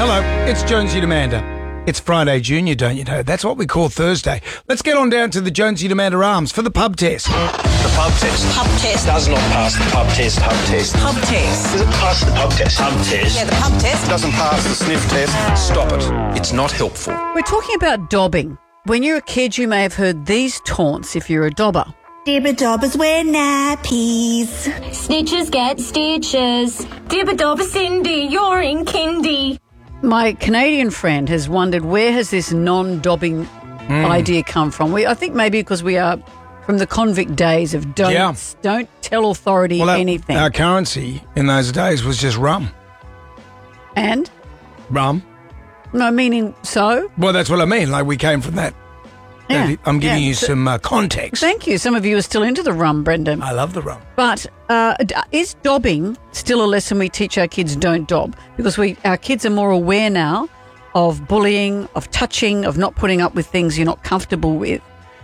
Hello, it's Jonesy and Amanda. It's Friday Junior, don't you know? That's what we call Thursday. Let's get on down to the Jonesy and Amanda Arms for the pub test. The pub test. Pub test. Does not pass the pub test. Pub test. Pub test. Does it pass the pub test? Pub test. Yeah, the pub test. Doesn't pass the sniff test. Stop it. It's not helpful. We're talking about dobbing. When you're a kid, you may have heard these taunts if you're a dobber. Dibber dobbers wear nappies. Snitches get stitches. Dibber dobber Cindy, you're in kindy. My Canadian friend has wondered, where has this non-dobbing idea come from? I think maybe because we are from the convict days of don't tell authority anything. Our currency in those days was just rum. And? Rum. No, meaning so? Well, that's what I mean. Like, we came from that. Yeah. I'm giving you some context. Thank you. Some of you are still into the rum, Brendan. I love the rum. But is dobbing still a lesson we teach our kids don't dob? Because our kids are more aware now of bullying, of touching, of not putting up with things you're not comfortable with.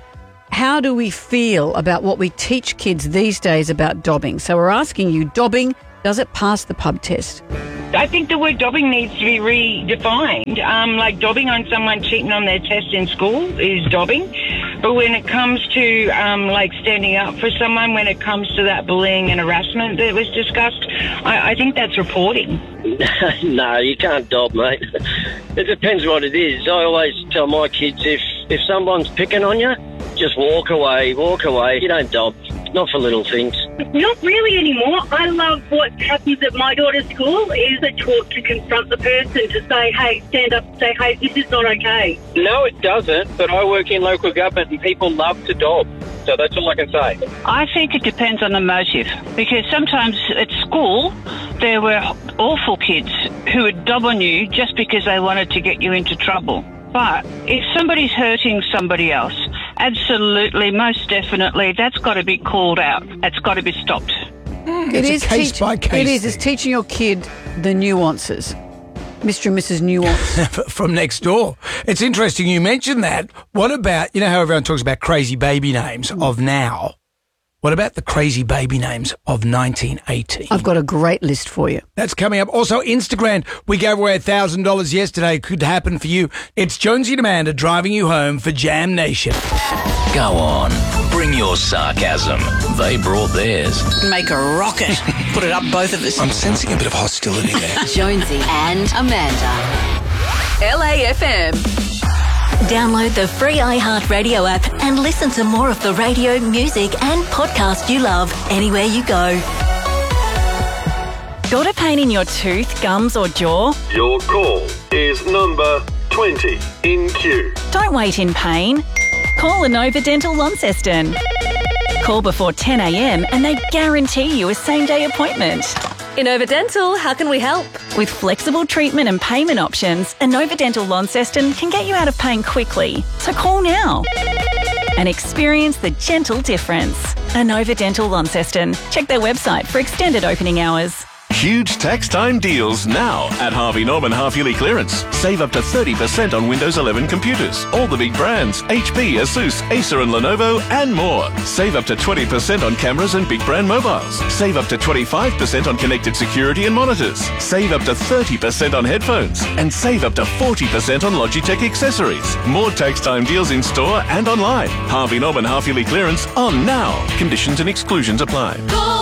How do we feel about what we teach kids these days about dobbing? So we're asking you, dobbing, does it pass the pub test? I think the word dobbing needs to be redefined. Like dobbing on someone cheating on their test in school is dobbing. But when it comes to like standing up for someone, when it comes to that bullying and harassment that was discussed, I think that's reporting. No, you can't dob, mate. It depends what it is. I always tell my kids, if someone's picking on you, just walk away. You don't dob. Not for little things. Not really anymore. I love what happens at my daughter's school is a talk to confront the person, to say, hey, stand up and say, hey, this is not okay. No, it doesn't, but I work in local government and people love to dob. So that's all I can say. I think it depends on the motive, because sometimes at school there were awful kids who would dob on you just because they wanted to get you into trouble. But if somebody's hurting somebody else, absolutely, most definitely, that's got to be called out. That's got to be stopped. It is case by case. It is. It's teaching your kid the nuances. Mr. and Mrs. Nuance. From next door. It's interesting you mentioned that. What about, you know how everyone talks about crazy baby names of now? What about the crazy baby names of 1980? I've got a great list for you. That's coming up. Also, Instagram, we gave away $1,000 yesterday. Could happen for you. It's Jonesy and Amanda driving you home for Jam Nation. Go on. Bring your sarcasm. They brought theirs. Make a rocket. Put it up, both of us. I'm sensing a bit of hostility there. Jonesy and Amanda. LAFM. Download the free iHeartRadio app and listen to more of the radio, music and podcast you love anywhere you go. Got a pain in your tooth, gums or jaw? Your call is number 20 in queue. Don't wait in pain. Call Inova Dental Launceston. Call before 10 a.m. and they guarantee you a same-day appointment. Inova Dental, how can we help? With flexible treatment and payment options, Inova Dental Launceston can get you out of pain quickly. So call now and experience the gentle difference. Inova Dental Launceston. Check their website for extended opening hours. Huge tax time deals now at Harvey Norman half-yearly clearance. Save up to 30% on Windows 11 computers. All the big brands, HP, Asus, Acer and Lenovo and more. Save up to 20% on cameras and big brand mobiles. Save up to 25% on connected security and monitors. Save up to 30% on headphones. And save up to 40% on Logitech accessories. More tax time deals in store and online. Harvey Norman half-yearly clearance on now. Conditions and exclusions apply.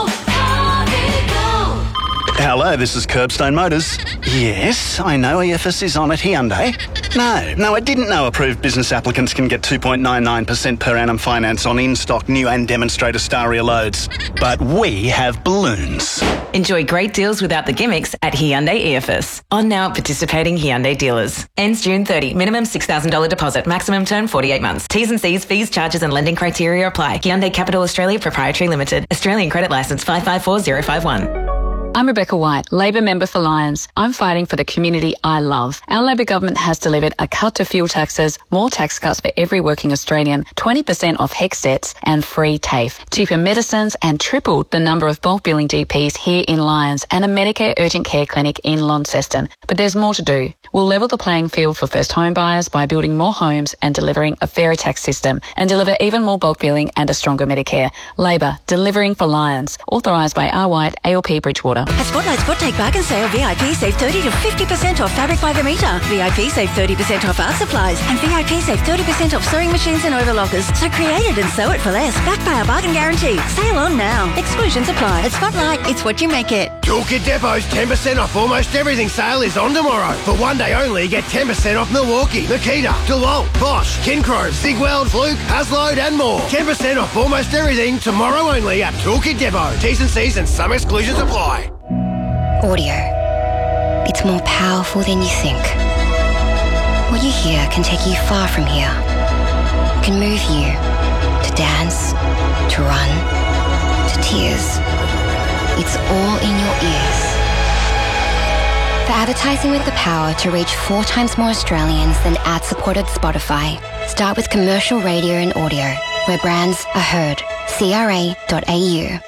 Hello, this is Curbstone Motors. Yes, I know EFS is on at Hyundai. No, I didn't know approved business applicants can get 2.99% per annum finance on in-stock new and demonstrator Staria loads. But we have balloons. Enjoy great deals without the gimmicks at Hyundai EFS. On now at participating Hyundai dealers. Ends June 30. Minimum $6,000 deposit. Maximum term 48 months. T's and C's, fees, charges and lending criteria apply. Hyundai Capital Australia Proprietary Limited. Australian Credit Licence 554051. I'm Rebecca White, Labor member for Lyons. I'm fighting for the community I love. Our Labor government has delivered a cut to fuel taxes, more tax cuts for every working Australian, 20% off HECS debts and free TAFE, cheaper medicines and tripled the number of bulk billing GPs here in Lyons and a Medicare urgent care clinic in Launceston. But there's more to do. We'll level the playing field for first home buyers by building more homes and delivering a fairer tax system and deliver even more bulk billing and a stronger Medicare. Labor, delivering for Lyons. Authorised by R. White, ALP Bridgewater. At Spotlight Spot Take Bargain Sale, VIP save 30 to 50% off fabric by the metre. VIP save 30% off art supplies. And VIP save 30% off sewing machines and overlockers. So create it and sew it for less. Backed by our bargain guarantee. Sale on now. Exclusions apply. At Spotlight, it's what you make it. Toolkit Depot's 10% off almost everything sale is on tomorrow. For one day only, get 10% off Milwaukee, Makita, DeWalt, Bosch, Kincrove, Sigweld, Fluke, Hasload and more. 10% off almost everything tomorrow only at Toolkit Depot. T's and C's and some exclusions apply. Audio. It's more powerful than you think. What you hear can take you far from here. It can move you to dance, to run, to tears. It's all in your ears. For advertising with the power to reach 4 times more Australians than ad-supported Spotify, start with commercial radio and audio, where brands are heard. CRA.au.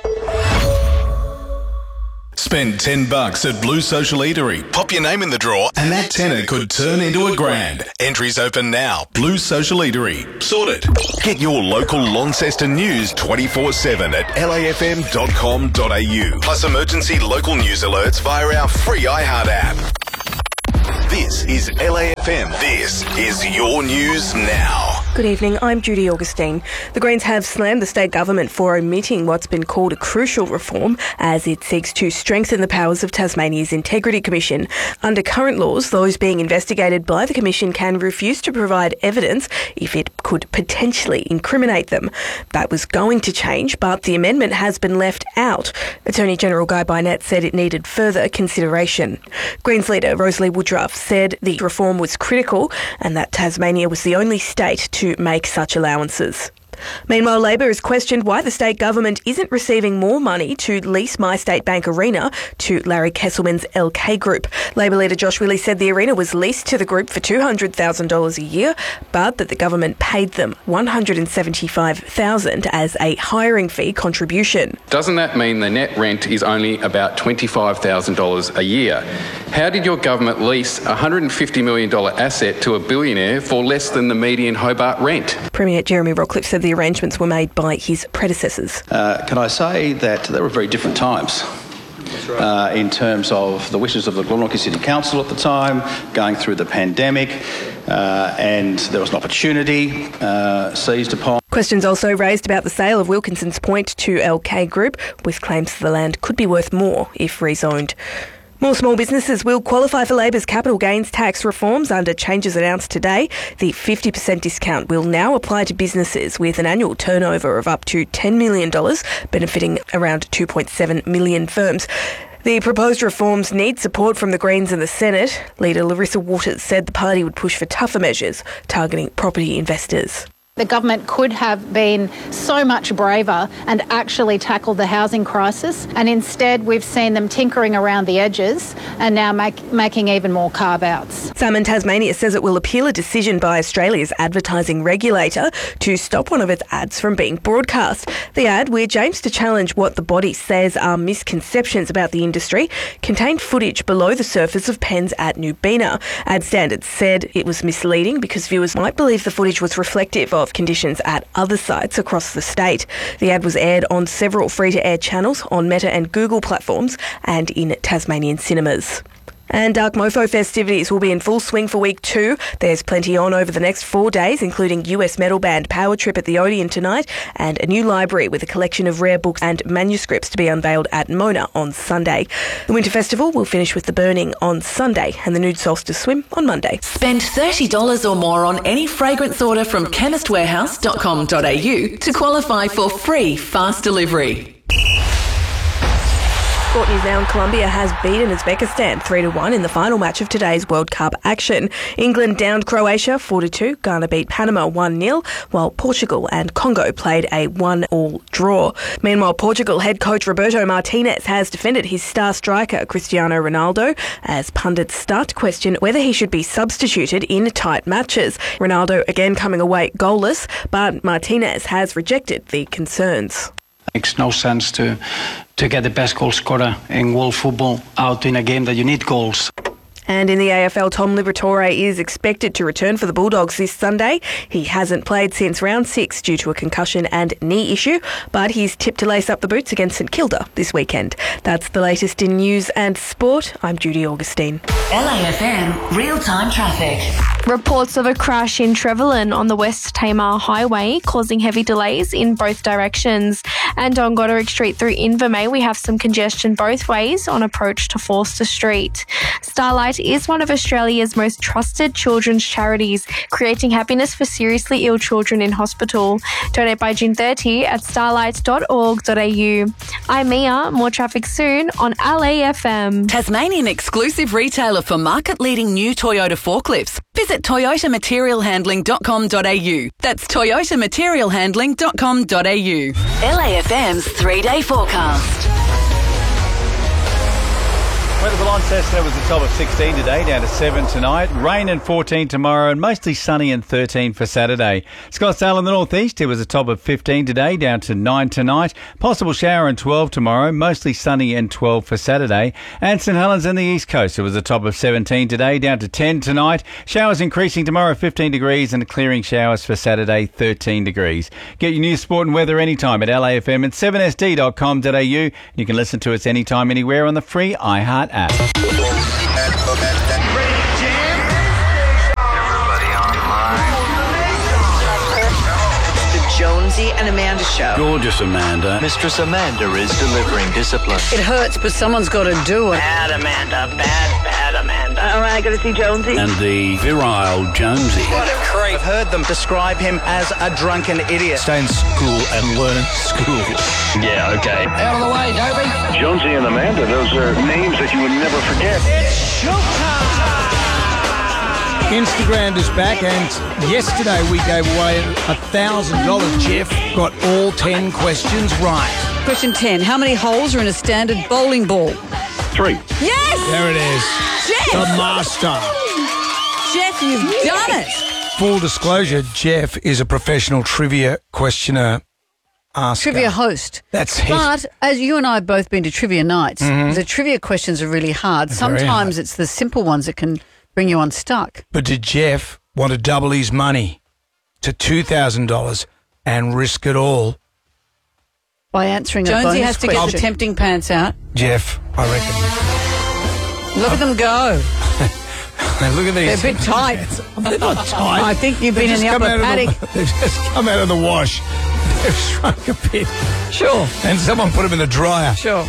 Spend $10 at Blue Social Eatery. Pop your name in the draw and that tenner could turn into $1,000. Entries open now. Blue Social Eatery. Sorted. Get your local Launceston news 24/7 at lafm.com.au. Plus emergency local news alerts via our free iHeart app. This is LAFM. This is your news now. Good evening, I'm Judy Augustine. The Greens have slammed the state government for omitting what's been called a crucial reform as it seeks to strengthen the powers of Tasmania's Integrity Commission. Under current laws, those being investigated by the Commission can refuse to provide evidence if it could potentially incriminate them. That was going to change, but the amendment has been left out. Attorney General Guy Barnett said it needed further consideration. Greens leader Rosalie Woodruff said the reform was critical and that Tasmania was the only state to make such allowances. Meanwhile, Labor has questioned why the state government isn't receiving more money to lease MyState Bank Arena to Larry Kesselman's LK Group. Labor leader Josh Willey said the arena was leased to the group for $200,000 a year, but that the government paid them $175,000 as a hiring fee contribution. Doesn't that mean the net rent is only about $25,000 a year? How did your government lease a $150 million asset to a billionaire for less than the median Hobart rent? Premier Jeremy Rockcliffe said the arrangements were made by his predecessors. Can I say that there were very different times in terms of the wishes of the Glenorchy City Council at the time, going through the pandemic, and there was an opportunity seized upon. Questions also raised about the sale of Wilkinson's Point to LK Group, with claims the land could be worth more if rezoned. More small businesses will qualify for Labor's capital gains tax reforms under changes announced today. The 50% discount will now apply to businesses with an annual turnover of up to $10 million, benefiting around 2.7 million firms. The proposed reforms need support from the Greens and the Senate. Leader Larissa Waters said the party would push for tougher measures targeting property investors. The government could have been so much braver and actually tackled the housing crisis, and instead we've seen them tinkering around the edges and now making even more carve-outs. Salmon Tasmania says it will appeal a decision by Australia's advertising regulator to stop one of its ads from being broadcast. The ad, which aims to challenge what the body says are misconceptions about the industry, contained footage below the surface of pens at Nubina. Ad Standards said it was misleading because viewers might believe the footage was reflective of conditions at other sites across the state. The ad was aired on several free-to-air channels on Meta and Google platforms and in Tasmanian cinemas. And Dark Mofo festivities will be in full swing for week 2. There's plenty on over the next 4 days, including US metal band Power Trip at the Odeon tonight and a new library with a collection of rare books and manuscripts to be unveiled at Mona on Sunday. The Winter Festival will finish with the Burning on Sunday and the Nude Solstice Swim on Monday. Spend $30 or more on any fragrance order from chemistwarehouse.com.au to qualify for free fast delivery. Sport News now in Colombia has beaten Uzbekistan 3-1 in the final match of today's World Cup action. England downed Croatia 4-2. Ghana beat Panama 1-0, while Portugal and Congo played a 1-1 draw. Meanwhile, Portugal head coach Roberto Martinez has defended his star striker Cristiano Ronaldo as pundits start to question whether he should be substituted in tight matches. Ronaldo again coming away goalless, but Martinez has rejected the concerns. Makes no sense to get the best goal scorer in world football out in a game that you need goals. And in the AFL, Tom Liberatore is expected to return for the Bulldogs this Sunday. He hasn't played since round 6 due to a concussion and knee issue, but he's tipped to lace up the boots against St Kilda this weekend. That's the latest in news and sport. I'm Judy Augustine. LAFM real-time traffic. Reports of a crash in Trevelyan on the West Tamar Highway causing heavy delays in both directions. And on Goderic Street through Invermay, we have some congestion both ways on approach to Forster Street. Starlight is one of Australia's most trusted children's charities, creating happiness for seriously ill children in hospital. Donate by June 30 at starlight.org.au. I'm Mia. More traffic soon on LAFM. Tasmanian exclusive retailer for market-leading new Toyota forklifts. Visit toyotamaterialhandling.com.au. That's toyotamaterialhandling.com.au. LAFM's 3-day forecast. Weather for Launceston was the top of 16 today, down to 7 tonight. Rain and 14 tomorrow, and mostly sunny and 13 for Saturday. Scottsdale in the northeast, it was a top of 15 today, down to 9 tonight. Possible shower and 12 tomorrow, mostly sunny and 12 for Saturday. And St Helens in the east coast, it was a top of 17 today, down to 10 tonight. Showers increasing tomorrow, 15 degrees, and clearing showers for Saturday, 13 degrees. Get your news, sport and weather anytime at LAFM and 7sd.com.au. And you can listen to us anytime, anywhere on the free iHeart app. Everybody online. The Jonesy and Amanda Show. Gorgeous Amanda. Mistress Amanda is delivering discipline. It hurts, but someone's got to do it. Bad Amanda. Bad Amanda. All right, got to see Jonesy. And the virile Jonesy. What a creep. I've heard them describe him as a drunken idiot. Stay in school and learn at school. Yeah, okay. Out of the way, Dopey. Jonesy and Amanda, those are names that you would never forget. It's showtime. Instagram is back, and yesterday we gave away $1,000. Jeff got all 10 questions right. Question 10. How many holes are in a standard bowling ball? 3. Yes! There it is. Jeff! The master. Jeff, you've done it. Full disclosure, Jeff is a professional trivia questioner asker. Trivia host. That's it. But as you and I have both been to trivia nights, the trivia questions are really hard. Sometimes it's the simple ones that can bring you unstuck. But did Jeff want to double his money to $2,000 and risk it all? By answering a bonus question. Jonesy has to get the tempting pants out. Jeff, I reckon. Look at them go. Look at these. They're a bit tight. They're not tight. I think you've been in the upper paddock. They've just come out of the wash. They've shrunk a bit. Sure. And someone put them in the dryer. Sure.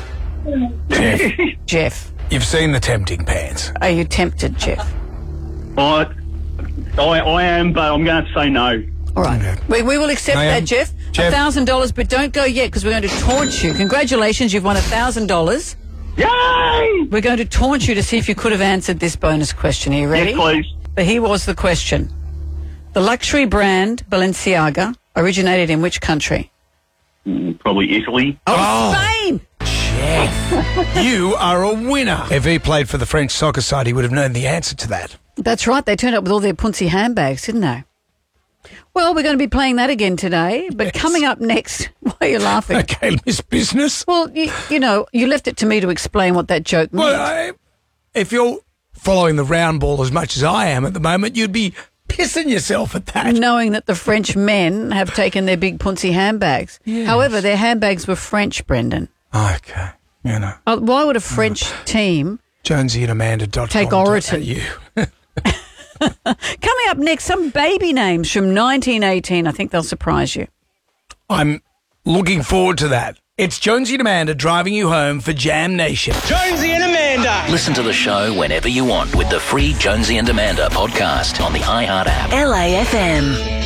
Jeff. You've seen the tempting pants. Are you tempted, Jeff? I am, but I'm going to say no. All right. Okay. We will accept that, Jeff. $1,000, but don't go yet because we're going to taunt you. Congratulations, you've won $1,000. Yay! We're going to taunt you to see if you could have answered this bonus question. Are you ready? Yes, please. But here was the question. The luxury brand Balenciaga originated in which country? Probably Italy. Oh, Spain! Jeff, you are a winner. If he played for the French soccer side, he would have known the answer to that. That's right. They turned up with all their punsy handbags, didn't they? Well, we're going to be playing that again today, but coming up next, why are you laughing? Okay, Miss Business. Well, you know, you left it to me to explain what that joke meant. Well, if you're following the round ball as much as I am at the moment, you'd be pissing yourself at that. Knowing that the French men have taken their big punsy handbags. Yes. However, their handbags were French, Brendan. Okay, you know. Why would a French team... Jonesy and Amanda.com. Take Oriton. Coming up next, some baby names from 1918. I think they'll surprise you. I'm looking forward to that. It's Jonesy and Amanda driving you home for Jam Nation. Jonesy and Amanda. Listen to the show whenever you want with the free Jonesy and Amanda podcast on the iHeart app. LAFM.